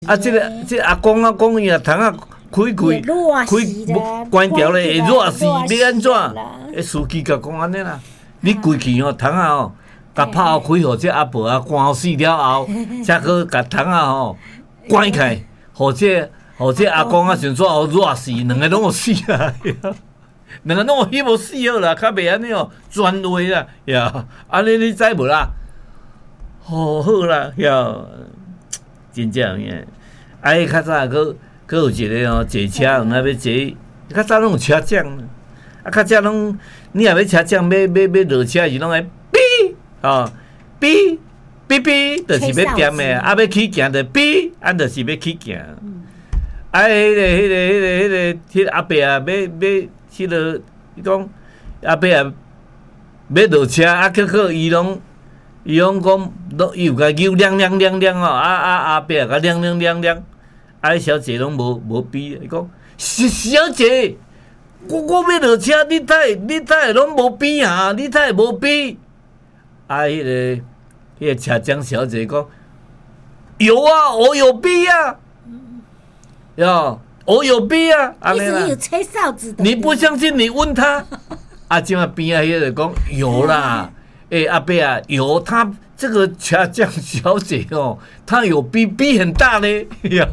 啊，这阿公啊，讲伊啊，窗啊开关掉咧，会热死，要安怎？诶，司机甲讲安尼啦，你规气吼，窗啊吼，甲拍开，互这阿婆啊关好死了后，才去甲窗啊吼关开，互这阿公啊，想说热死，两个拢有死啊，两个拢有迄无死好啦，较袂安尼哦，转位啦，呀，安尼你知无啦？好啦，呀。真正诶，啊！迄较早佫有一个哦，坐车有哪要坐？较早拢有车奖，啊！较早拢你若要车奖，要落车是拢会哔哦，哔哔哔，就是要点诶，啊！要起行就哔，啊，就是要起行。啊！迄个阿伯啊，要迄落，伊讲阿伯啊，要落车，啊，结果伊拢讲，伊有甲扭亮哦，阿伯啊，甲亮，啊，小姐拢无比，伊讲小姐，我要落车，你会拢无比啊？你会无比？啊，迄个车长小姐讲，有啊，我有比啊，哟，我有比啊， 意思有吹哨子的。 你不相信，你问他。啊，今晚边啊，迄个讲有啦。阿伯啊，有他这个车匠小姐哦，她有比很大嘞，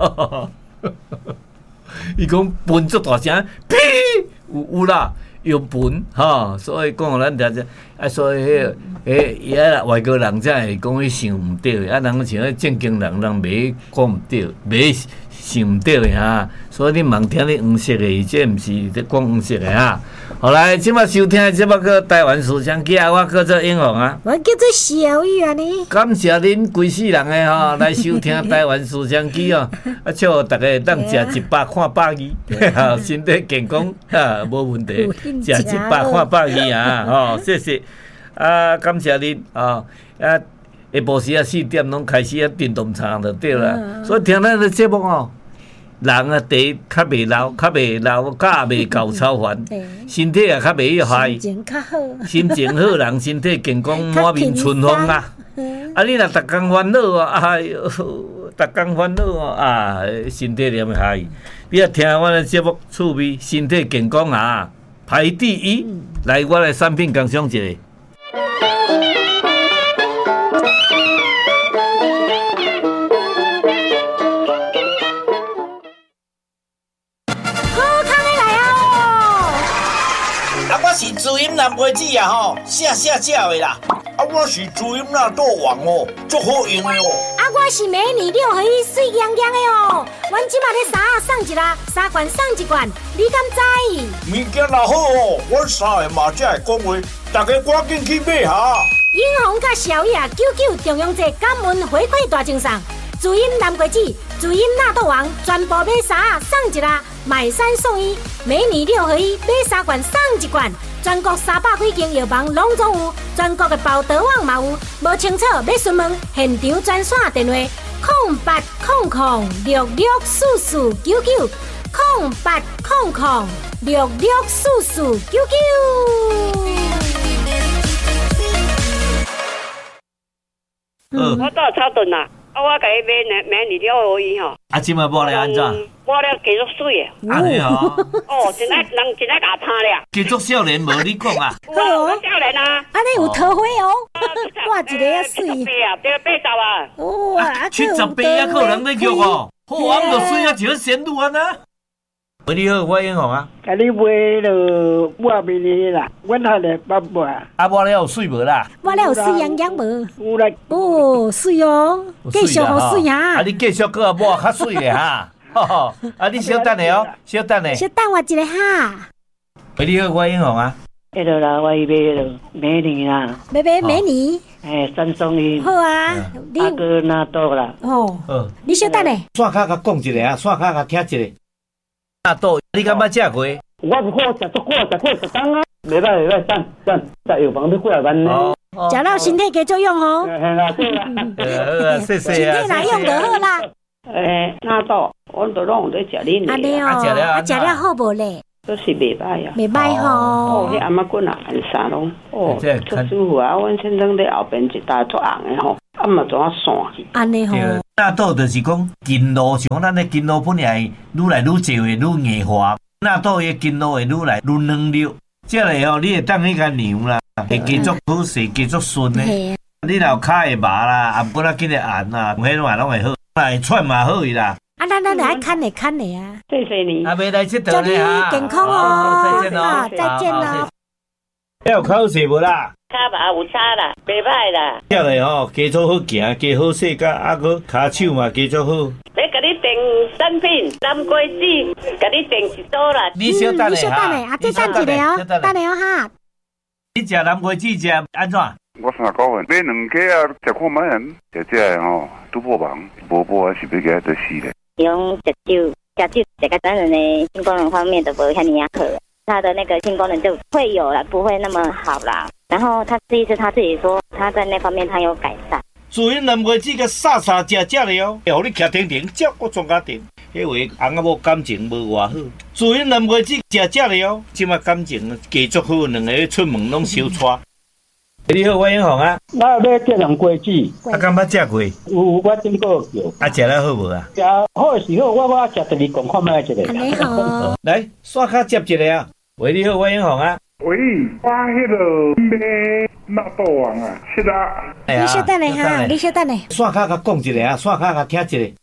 伊讲分足大声，比有啦，有分哈，所以讲咱大家啊，所以外国人才会讲伊想唔对，啊，人像正经人袂讲唔对，袂想唔对的哈，所以你茫听你黄色的，这毋是咧讲黄色的哈。好来，即摆收听的节目叫台湾思想机啊，我叫做英雄啊， 我叫做小玉啊呢。 感谢恁规世人的吼来收听台湾思想机哦，啊，祝大家当食100看120，身体健康啊，无问题，食100看120啊，吼，谢谢啊，感谢恁啊，下晡时啊4点拢开始啊电动唱就对啦，所以听咱的节目哦。人啊，第一较袂老，甲也袂搞超烦，身体也较袂嗨，心情好，人身体健康，满面春风啊！啊，你若逐工烦恼哦，哎哟，逐工烦恼哦，啊，身体连嗨。你若听我的节目趣味，身体健康啊，排第一。来，我来产品讲赏一个。 是主音蓝杯子啊吼，下叫的啦。啊，我是主音纳豆王哦，足好用的哦。 啊，我是美女6合1水洋洋的哦。阮即马咧衫送一啦，3罐送1罐，你敢知？ 物件若好哦，阮三个嘛才会讲话，大家赶紧去买下。 英雄甲小野99中央节感恩回馈大赠送，主音蓝杯子、主音纳豆王全部买衫送一啦，买3送1，美女6合1买3罐送1罐。全国300几间药房拢总有，全国的包德网嘛有。无清楚要询问，现场专线电话：0800664499，0800664499。 我到超顿啦。我甲伊买美女6合1吼。 啊，即摆买了安怎？ 买了继续水的。 安尼吼。 哦，真爱甲拍了。 继续少年无你讲啊。 有啊，我少年啊。 安尼有桃花哦。哇，一个也水。 8啊，对80啊。 哇 ，78啊，可能在叫哦。好，我们就水啊，就先入安啊。你好，我英雄啊。 甲你买了抹面的啦，阮还来捌买。 啊，抹了有水无啦？ 抹了有水洋洋无？ 有啦。 哦，水哦，继续好水哈。 啊，你继续搁抹较水的哈。啊，你小等下哦，小等下。 小等我一下哈。 你好，我英雄啊。 迄落啦，我买迄落美女啦。 买美女。 3送1。 好啊， 你阿哥拿到啦。 哦。你小等下。 线卡甲讲一个啊，线卡甲听一个。纳豆，你敢捌食过？ 我不好食足过10工啊。袂歹，在药房要过来万呢。 食了身体加作用哦。 嘿啦，对啦。 谢谢啊。 身体来用就好啦。 纳豆，我都拢有在食恁。 安尼哦，食了好无咧？ 都是袂歹啊。 袂歹吼。 哦，迄阿妈棍啊，按衫拢，哦，足舒服啊。阮先生在后边一大撮红的吼，啊嘛怎啊散去？ 安尼吼。 纳豆就是讲筋络，像咱的筋络本来愈来愈少的愈硬化，纳豆的筋络会愈来愈软溜。这个哦，你会当去甲量啦，会继续好势，继续顺的。你若有骹会麻啦，啊，不过紧个按啦，迄嘛拢会好，会喘嘛好伊啦。 啊，咱来看的啊。 谢谢你。 啊，未来这祝你健康哦，再见哦，再见哦。 有考试无啦？ 骹麻有差啦，袂歹啦。 这个吼，加做好行，加好势，甲啊个骹手嘛加做好。 要甲你订产品，南瓜子，甲你订一组啦。 你小等下哈， 啊，这等一下哦，等下哦哈。 你食南瓜子食安怎？ 我3个月买2个啊，食看卖人，食个吼拄破网，无还是要给他得死咧。 用食酒这个当然呢，性功能方面的不会像你一样好，他的那个性功能就会有了，不会那么好啦。然后他这一次他自己说，他在那方面他有改善。 自因南瓜子个傻傻食了，互你徛停停，照我庄家停。迄位翁仔某感情无偌好，自因南瓜子食了，即马感情继续好，两个出门拢相带。你好，我英雄啊！ 我要食南瓜子， 啊，敢捌食过？ 有我顶个有。 啊，食了好无啊？ 食好是好，我食12公看卖一个。 你好。 来，刷卡接一个啊！喂，你好，我英雄啊！ 喂，我迄个买纳豆王啊，是啦。 你稍等下哈，你稍等下。 刷卡甲讲一个啊，刷卡甲听一个。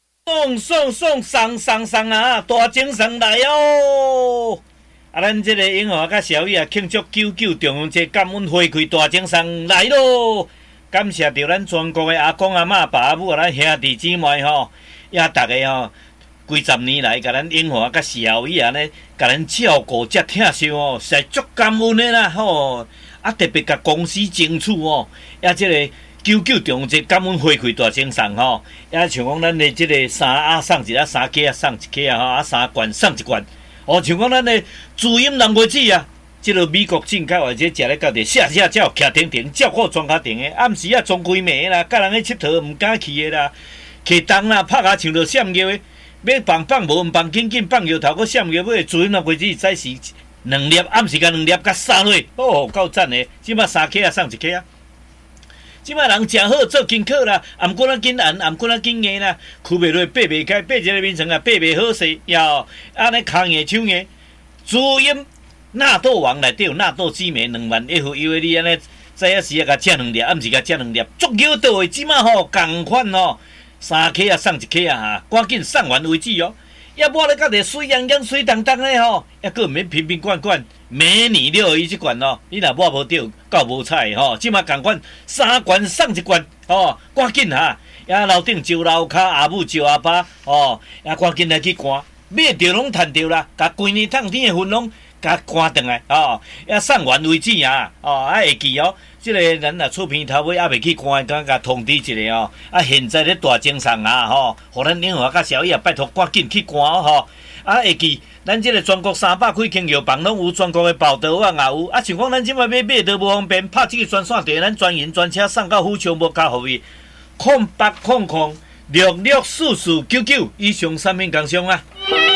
送啊！大精神来哦！啊，咱这个英华甲小雨啊，庆祝99中央节感恩回馈大精神来咯！感谢着咱全国的阿公阿嬷、爸母啊，咱兄弟姊妹吼，也大家吼，几十年来，甲咱英华甲小雨啊，呢，甲咱照顾遮疼惜哦，实在足感恩的啦吼！啊，特别甲公司争取哦，也这个。99中央节感恩回馈大精神吼，也像讲咱的这个衫啊送一啊，3克啊送1克啊，吼啊3罐送1罐，哦像讲咱的自饮南瓜子啊，这个美国进口或者食咧到底下照徛停停，照顾庄家庭的，暗时啊装规暝啦，甲人去佚佗毋敢去的啦，去东啦拍下像着闪尿的，要放无毋放紧放摇头，搁闪尿尾自饮南瓜子再是2粒，暗时甲2粒甲3落，哦够赞的，即马3克啊送1克啊。即摆人食好做功课啦，啊毋过咱紧按，啊毋过咱紧硬啦，开袂落爬袂开，爬一个眠床啊爬袂好势，要安尼骹硬手硬。主饮纳豆王内底有纳豆激酶2万 FU 你安尼早啊时啊甲食2粒，暗时甲食2粒，足够到的。即摆吼共款吼，3克啊送1克啊哈，赶紧送完为止哦。要抹咧甲个水洋洋、水当当的吼，还佫毋免瓶瓶罐罐。美女621即罐哦，你若抹无着，够无彩吼。即马共款3罐送1罐哦，赶紧哈！也楼顶招楼骹阿母招阿爸哦，也赶紧来去赶，买着拢趁着啦，甲规年烫天的份拢甲赶转来哦，也送完为止啊哦，啊会记哦。即个咱若厝边头尾还袂去赶，甲通知一下哦。啊，现在咧大精神啊吼，互咱英华甲小叶拜托赶紧去赶哦吼。啊，会记，咱即个全国300几间药房拢有，全国的报道啊也有。啊，像讲咱即摆买都无方便，拍即个专线电话，咱专营专车送到府上无加服务。0800664499，以上产品工商啊。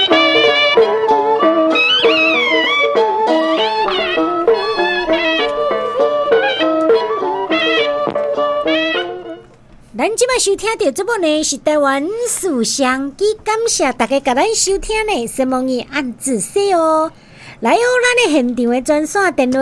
咱即摆收听到节目呢是台湾思想机，感谢大家甲咱收听呢，希望你按仔细哦。来哦，咱的现场的专线电话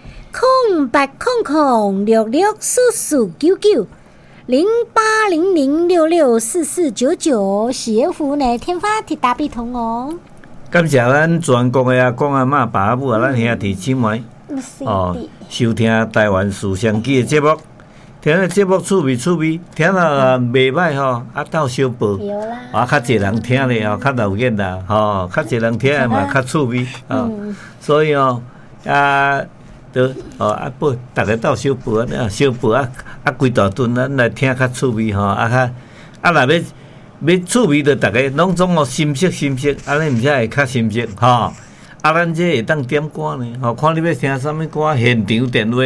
0800664499，0800664499，是要服务呢天发铁打比通哦。 感谢咱全国的阿公阿嬷、爸母啊，咱兄弟姊妹哦，收听台湾思想机的节目。听个节目趣味，听了袂歹吼，啊斗小报，啊较侪人听咧吼，较有瘾啦吼，较侪人听嘛较趣味哦，所以哦都啊报，大家斗小报啊，小报啊规大顿咱来听较趣味吼，若要趣味着大家拢总哦心息，安尼毋则会较心息吼。啊，咱这会当点歌呢？吼，看你要听啥物歌？现场电话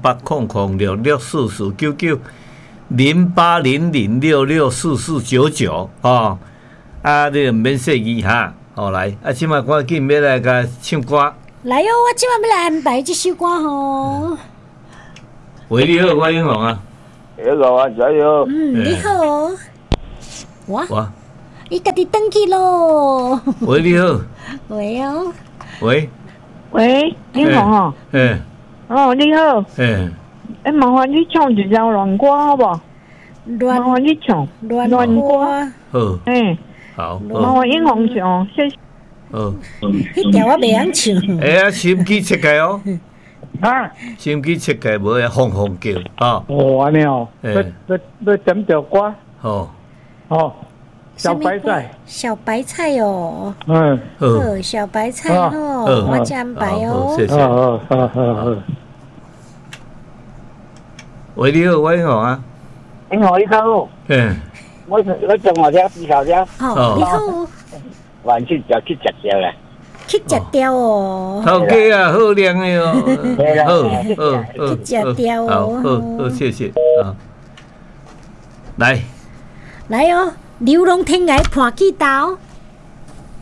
0800664499，0800664499，吼。啊，你免说语哈，吼来。啊，即马赶紧要来甲唱歌。 来哟，我即马要来安排这首歌吼。 喂，你好，我英雄啊。 你好啊，加油。 你好。 哇，伊家己登去咯。 喂，你好。 喂哦。 喂， 你好哦。你好。麻烦你唱一首乱歌好不好？麻烦你唱乱歌。 好。 麻烦英雄唱，谢谢。 迄条我袂晓唱。 收音机切开哦。收音机切开，无会轰叫啊。 安尼哦。要点条歌。小白菜。 小白菜哦。小白菜哦，我安排哦。 谢谢。喂，你好，我啊。 你好，你好。我中午只煮头只。 你好。 晚去就去食掉啦。 去食掉哦。 头家啊，好靓的哦。 去食掉哦。 好，谢谢啊。来哦，流浪天涯伴起头。